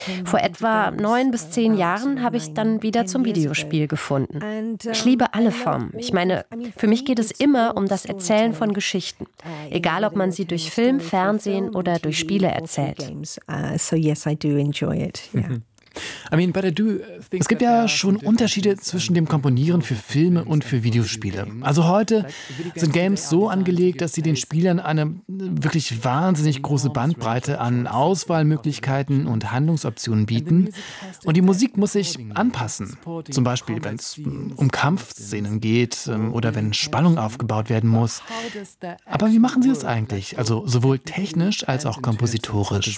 Vor etwa 9 bis 10 Jahren habe ich dann wieder zum Videospiel gefunden. Ich liebe alle Formen. Ich meine, für mich geht es immer um das Erzählen von Geschichten. Egal, ob man sie durch Film, Fernsehen oder durch Spiele erzählt. So yes, I do enjoy it. Yeah. Es gibt ja schon Unterschiede zwischen dem Komponieren für Filme und für Videospiele. Also heute sind Games so angelegt, dass sie den Spielern eine wirklich wahnsinnig große Bandbreite an Auswahlmöglichkeiten und Handlungsoptionen bieten. Und die Musik muss sich anpassen. Zum Beispiel, wenn es um Kampfszenen geht oder wenn Spannung aufgebaut werden muss. Aber wie machen sie das eigentlich? Also sowohl technisch als auch kompositorisch.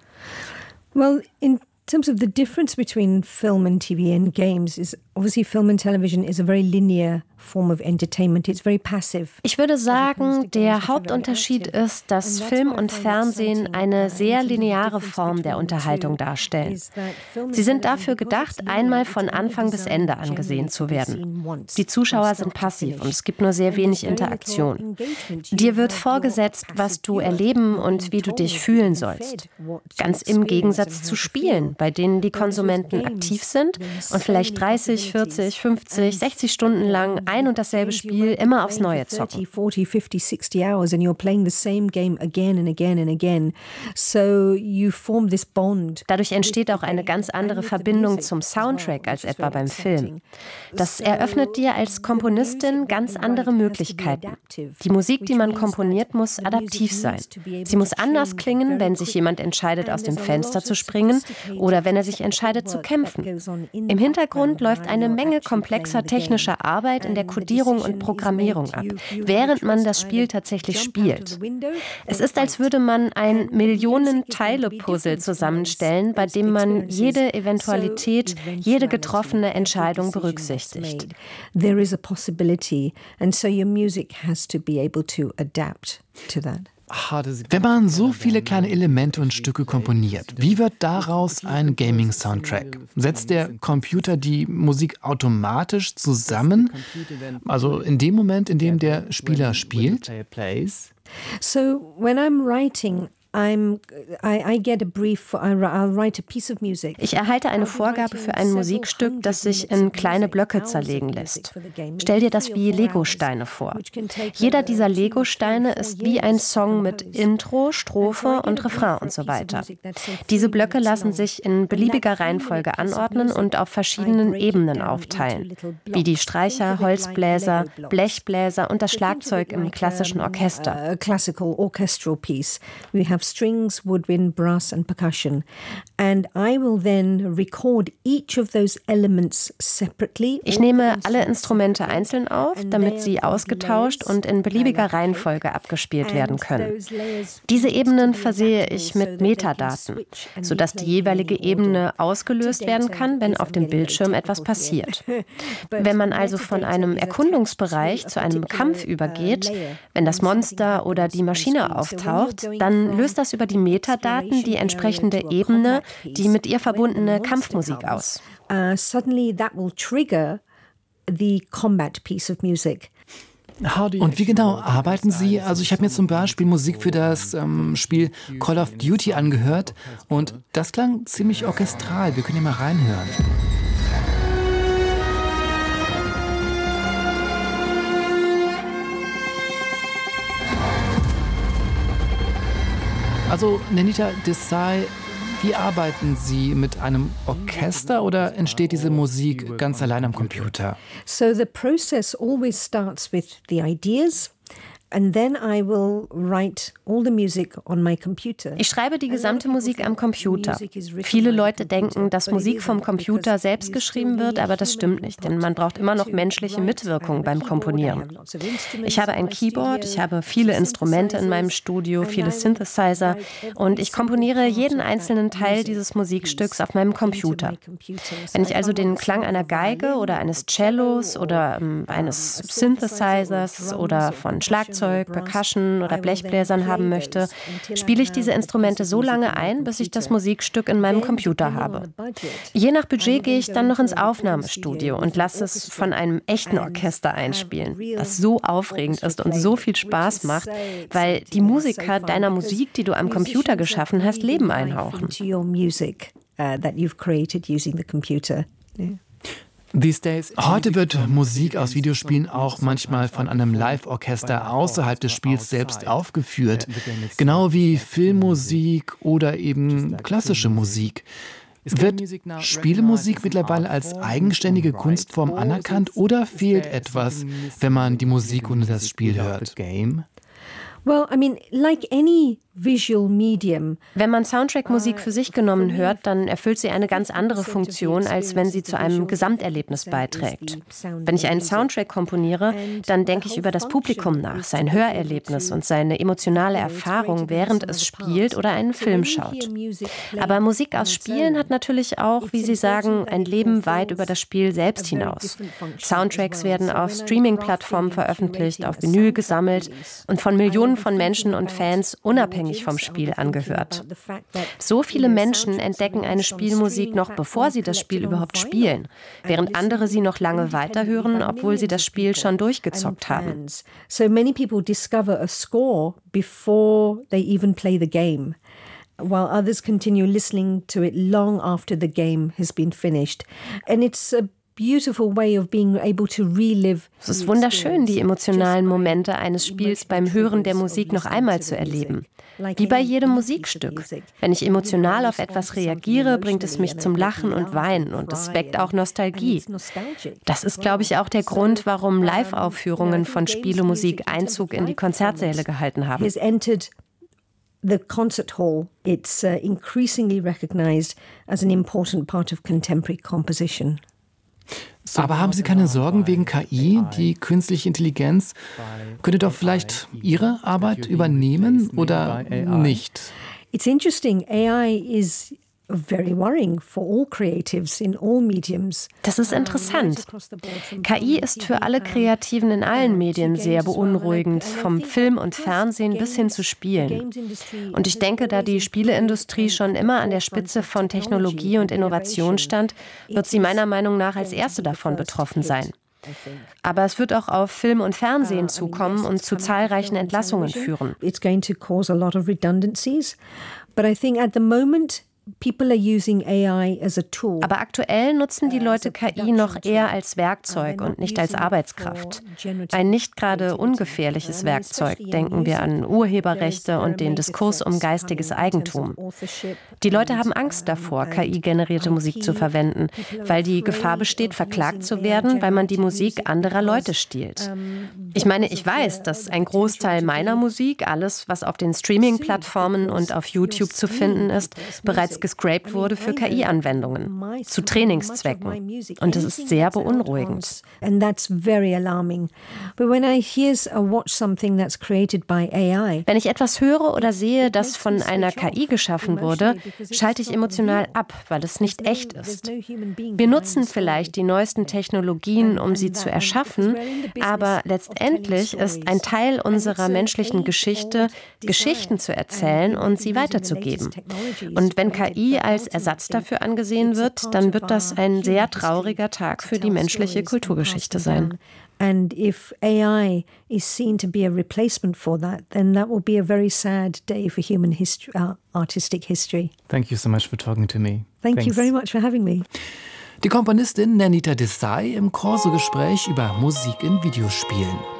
Well, in terms of the difference between film and TV and games is obviously film and television is a very linear form of entertainment. It's very passive. Ich würde sagen, der Hauptunterschied ist, dass Film und Fernsehen eine sehr lineare Form der Unterhaltung darstellen. Sie sind dafür gedacht, einmal von Anfang bis Ende angesehen zu werden. Die Zuschauer sind passiv und es gibt nur sehr wenig Interaktion. Dir wird vorgesetzt, was du erleben und wie du dich fühlen sollst. Ganz im Gegensatz zu Spielen, bei denen die Konsumenten aktiv sind und vielleicht 30, 40, 50, 60 Stunden lang ein und dasselbe Spiel immer aufs Neue zocken. 40, 50, 60 hours and you're playing the same game again and again and again. So you form this bond. Dadurch entsteht auch eine ganz andere Verbindung zum Soundtrack als etwa beim Film. Das eröffnet dir als Komponistin ganz andere Möglichkeiten. Die Musik, die man komponiert, muss adaptiv sein. Sie muss anders klingen, wenn sich jemand entscheidet, aus dem Fenster zu springen oder wenn er sich entscheidet, zu kämpfen. Im Hintergrund läuft eine Menge komplexer technischer Arbeit in der Kodierung und Programmierung ab, während man das Spiel tatsächlich spielt. Es ist, als würde man ein Millionen-Teile-Puzzle zusammenstellen, bei dem man jede Eventualität, jede getroffene Entscheidung berücksichtigt. There is a possibility, and so your music has to be able to adapt to that. Wenn man so viele kleine Elemente und Stücke komponiert, wie wird daraus ein Gaming-Soundtrack? Setzt der Computer die Musik automatisch zusammen? Also in dem Moment, in dem der Spieler spielt? So when I'm writing, I get a brief, I'll write a piece of music. Ich erhalte eine Vorgabe für ein Musikstück, das sich in kleine Blöcke zerlegen lässt. Stell dir das wie Legosteine vor. Jeder dieser Legosteine ist wie ein Song mit Intro, Strophe und Refrain und so weiter. Diese Blöcke lassen sich in beliebiger Reihenfolge anordnen und auf verschiedenen Ebenen aufteilen, wie die Streicher, Holzbläser, Blechbläser und das Schlagzeug im klassischen Orchester. A classical orchestral piece. We have strings, woodwind, brass and percussion. And I will then record each of those elements separately. Ich nehme alle Instrumente einzeln auf, damit sie ausgetauscht und in beliebiger Reihenfolge abgespielt werden können. Diese Ebenen versehe ich mit Metadaten, sodass die jeweilige Ebene ausgelöst werden kann, wenn auf dem Bildschirm etwas passiert. Wenn man also von einem Erkundungsbereich zu einem Kampf übergeht, wenn das Monster oder die Maschine auftaucht, dann löst das über die Metadaten die entsprechende Ebene, die mit ihr verbundene Kampfmusik aus. Suddenly that will trigger the combat piece of music. Und wie genau arbeiten Sie? Also ich habe mir zum Beispiel Musik für das Spiel Call of Duty angehört und das klang ziemlich orchestral. Wir können ja mal reinhören. Also, Nenita Desai, wie arbeiten Sie mit einem Orchester oder entsteht diese Musik ganz allein am Computer? So the process always starts with the ideas. And then I will write all the music on my computer. Ich schreibe die gesamte Musik am Computer. Viele Leute denken, dass Musik vom Computer selbst geschrieben wird, aber das stimmt nicht, denn man braucht immer noch menschliche Mitwirkung beim Komponieren. Ich habe ein Keyboard, ich habe viele Instrumente in meinem Studio, viele Synthesizer und ich komponiere jeden einzelnen Teil dieses Musikstücks auf meinem Computer. Wenn ich also den Klang einer Geige oder eines Cellos oder eines Synthesizers oder von Schlagzeug, Percussion oder Blechbläsern haben möchte, spiele ich diese Instrumente so lange ein, bis ich das Musikstück in meinem Computer habe. Je nach Budget gehe ich dann noch ins Aufnahmestudio und lasse es von einem echten Orchester einspielen, was so aufregend ist und so viel Spaß macht, weil die Musiker deiner Musik, die du am Computer geschaffen hast, Leben einhauchen. that you've created using the computer. Yeah. Heute wird Musik aus Videospielen auch manchmal von einem Live-Orchester außerhalb des Spiels selbst aufgeführt, genau wie Filmmusik oder eben klassische Musik. Wird Spielemusik mittlerweile als eigenständige Kunstform anerkannt oder fehlt etwas, wenn man die Musik ohne das Spiel hört? Well, I mean, like any visual medium. Wenn man Soundtrack-Musik für sich genommen hört, dann erfüllt sie eine ganz andere Funktion, als wenn sie zu einem Gesamterlebnis beiträgt. Wenn ich einen Soundtrack komponiere, dann denke ich über das Publikum nach, sein Hörerlebnis und seine emotionale Erfahrung, während es spielt oder einen Film schaut. Aber Musik aus Spielen hat natürlich auch, wie Sie sagen, ein Leben weit über das Spiel selbst hinaus. Soundtracks werden auf Streaming-Plattformen veröffentlicht, auf Vinyl gesammelt und von Millionen von Menschen und Fans unabhängig vom Spiel angehört. So viele Menschen entdecken eine Spielmusik noch bevor sie das Spiel überhaupt spielen, während andere sie noch lange weiterhören, obwohl sie das Spiel schon durchgezockt haben. So many people discover a score before they even play the game, while others continue listening to it long after the game has been finished. And it's a beautiful way of being able to relive. Es ist wunderschön, die emotionalen Momente eines Spiels beim Hören der Musik noch einmal zu erleben. Wie bei jedem Musikstück. Wenn ich emotional auf etwas reagiere, bringt es mich zum Lachen und Weinen und es weckt auch Nostalgie. Das ist, glaube ich, auch der Grund, warum Live-Aufführungen von Spielemusik Einzug in die Konzertsäle gehalten haben. The concert hall, it's increasingly recognized as an important part of contemporary composition. Aber haben Sie keine Sorgen wegen KI? Die künstliche Intelligenz könnte doch vielleicht Ihre Arbeit übernehmen oder nicht? It's interesting. AI is very worrying for all creatives in all mediums. Das ist interessant. KI ist für alle Kreativen in allen Medien sehr beunruhigend, vom Film und Fernsehen bis hin zu Spielen. Und ich denke, da die Spieleindustrie schon immer an der Spitze von Technologie und Innovation stand, wird sie meiner Meinung nach als erste davon betroffen sein. Aber es wird auch auf Film und Fernsehen zukommen und zu zahlreichen Entlassungen führen. It's going to cause a lot of redundancies, but I think at the moment people are using AI as a tool. Aber aktuell nutzen die Leute KI noch eher als Werkzeug und nicht als Arbeitskraft. Ein nicht gerade ungefährliches Werkzeug, denken wir an Urheberrechte und den Diskurs um geistiges Eigentum. Die Leute haben Angst davor, KI-generierte Musik zu verwenden, weil die Gefahr besteht, verklagt zu werden, weil man die Musik anderer Leute stiehlt. Ich meine, ich weiß, dass ein Großteil meiner Musik, alles, was auf den Streaming-Plattformen und auf YouTube zu finden ist, bereits gescrapt wurde für KI-Anwendungen, zu Trainingszwecken. Und das ist sehr beunruhigend. Wenn ich etwas höre oder sehe, das von einer KI geschaffen wurde, schalte ich emotional ab, weil es nicht echt ist. Wir nutzen vielleicht die neuesten Technologien, um sie zu erschaffen, aber letztendlich ist ein Teil unserer menschlichen Geschichte, Geschichten zu erzählen und sie weiterzugeben. Und wenn KI als Ersatz dafür angesehen wird, dann wird das ein sehr trauriger Tag für die menschliche Kulturgeschichte sein. And if AI is seen to be a replacement for that, then that will be a very sad day for human history, artistic history. Thank you so much for talking to me. Thank you very much for having me. Die Komponistin Nernita Desai im Corso-Gespräch über Musik in Videospielen.